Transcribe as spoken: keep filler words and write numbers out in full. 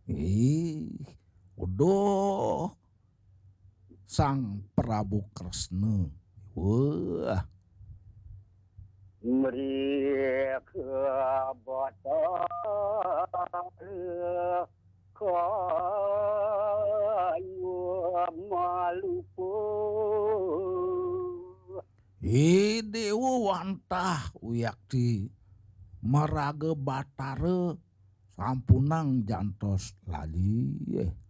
Ih, udah Sang Prabu Kresna. Wah, mereka batal kayu maluku ide wantah uyakti meraga batare sampunang jantos lali.